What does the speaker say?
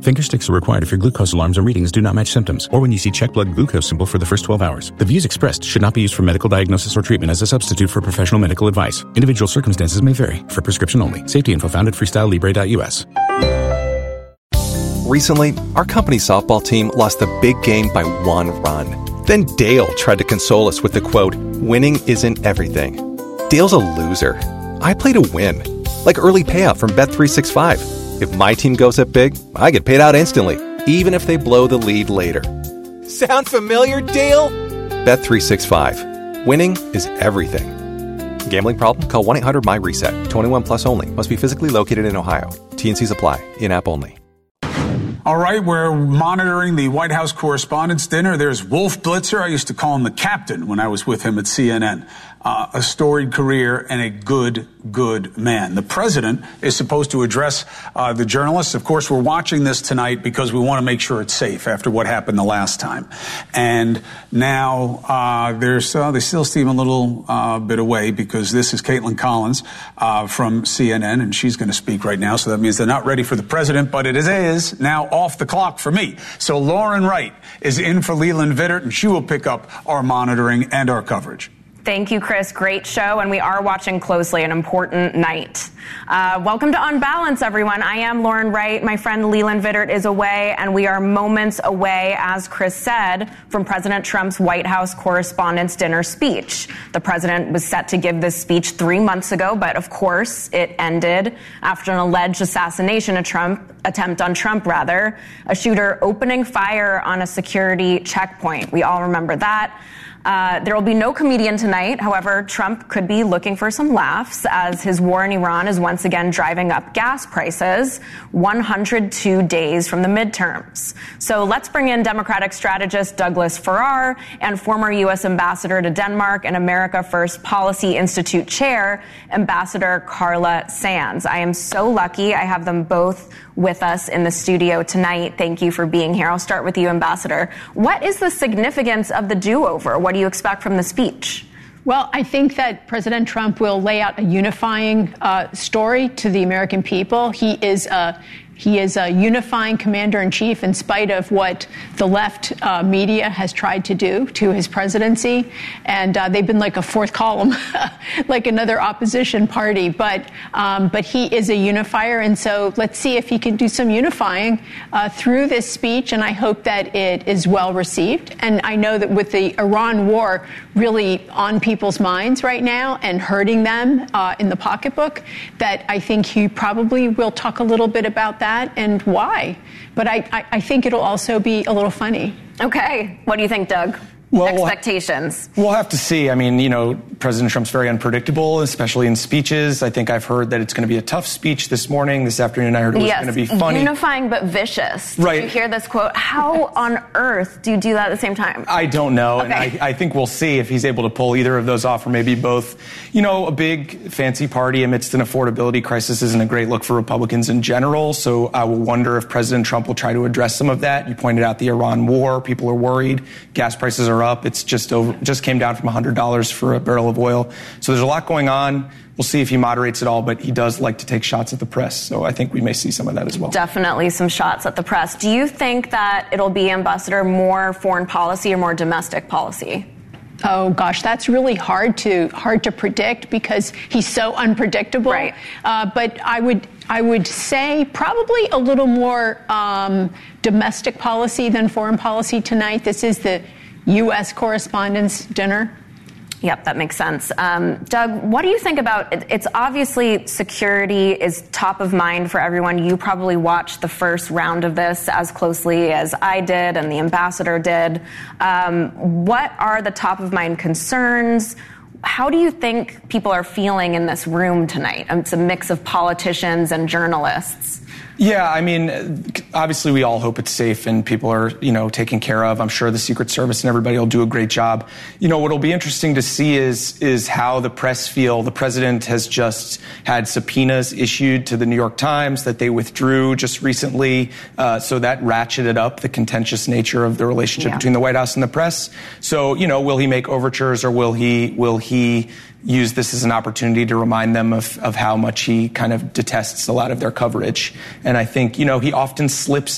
Finger sticks are required if your glucose alarms or readings do not match symptoms, or when you see check blood glucose symbol for the first 12 hours. The views expressed should not be used for medical diagnosis or treatment as a substitute for professional medical advice. Individual circumstances may vary. For prescription only. Safety info found at freestylelibre.us. Recently, our company softball team lost the big game by 1 run. Then Dale tried to console us with the quote, "Winning isn't everything." Dale's a loser. I play to win. Like early payout from Bet365. If my team goes up big, I get paid out instantly, even if they blow the lead later. Sound familiar, Dale? Bet365. Winning is everything. Gambling problem? Call 1-800-MY-RESET. 21 plus only. Must be physically located in Ohio. T&Cs apply. In-app only. All right, we're monitoring the White House Correspondents' Dinner. There's Wolf Blitzer. I used to call him the captain when I was with him at CNN. A storied career and a good man. The president is supposed to address the journalists. Of course, we're watching this tonight because we want to make sure it's safe after what happened the last time. And now they still seem a little bit away because this is Caitlin Collins from CNN, and she's going to speak right now. So that means they're not ready for the president, but it is now off the clock for me. So Lauren Wright is in for Leland Vittert, and she will pick up our monitoring and our coverage. Thank you, Chris. Great show, and we are watching closely an important night. Welcome to On Balance, everyone. I am Lauren Wright. My friend Leland Vittert is away, and we are moments away, as Chris said, from President Trump's White House Correspondents' Dinner speech. The president was set to give this speech 3 months ago, but of course it ended after an alleged assassination attempt on Trump, a shooter opening fire on a security checkpoint. We all remember that. There will be no comedian tonight. However, Trump could be looking for some laughs as his war in Iran is once again driving up gas prices 102 days from the midterms. So let's bring in Democratic strategist Douglas Farrar and former U.S. ambassador to Denmark and America First Policy Institute chair, Ambassador Carla Sands. I am so lucky I have them both with us in the studio tonight. Thank you for being here. I'll start with you, Ambassador. What is the significance of the do-over? What do you expect from the speech? Well, I think that President Trump will lay out a unifying story to the American people. He is a unifying commander-in-chief in spite of what the left media has tried to do to his presidency. And they've been like a fourth column, like another opposition party. But he is a unifier. And so let's see if he can do some unifying through this speech. And I hope that it is well received. And I know that with the Iran war really on people's minds right now and hurting them in the pocketbook, that I think he probably will talk a little bit about that and why. But I think it'll also be a little funny. Okay. What do you think, Doug? Expectations. We'll have to see. I mean, you know, President Trump's very unpredictable, especially in speeches. I think I've heard that it's going to be a tough speech this morning. This afternoon, I heard it was going to be funny. Unifying but vicious. Right. Did you hear this quote? How on earth do you do that at the same time? I don't know. Okay. And I think we'll see if he's able to pull either of those off or maybe both. You know, a big fancy party amidst an affordability crisis isn't a great look for Republicans in general. So I will wonder if President Trump will try to address some of that. You pointed out the Iran war. People are worried. Gas prices are up. It's just came down from $100 for a barrel of oil. So there's a lot going on. We'll see if he moderates it all, but he does like to take shots at the press. So I think we may see some of that as well. Definitely some shots at the press. Do you think that it'll be, Ambassador, more foreign policy or more domestic policy? Oh, gosh, that's really hard to predict because he's so unpredictable. Right. But I would say probably a little more domestic policy than foreign policy tonight. This is the U.S. Correspondents' Dinner. Yep, that makes sense. Doug, what do you think about it? It's obviously security is top of mind for everyone. You probably watched the first round of this as closely as I did and the ambassador did. What are the top of mind concerns? How do you think people are feeling in this room tonight? It's a mix of politicians and journalists. Yeah, I mean, obviously we all hope it's safe and people are, you know, taken care of. I'm sure the Secret Service and everybody will do a great job. You know, what'll be interesting to see is how the press feel. The president has just had subpoenas issued to the New York Times that they withdrew just recently. So that ratcheted up the contentious nature of the relationship between the White House and the press. So, you know, will he make overtures or will he use this as an opportunity to remind them of how much he kind of detests a lot of their coverage? And I think, you know, he often slips